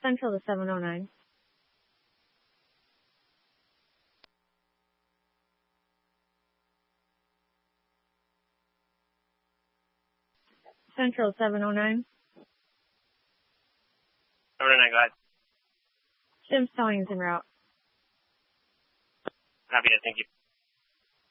Central to 709. Central 709. 709, go ahead. Jim's telling is en route. Copy it, thank you.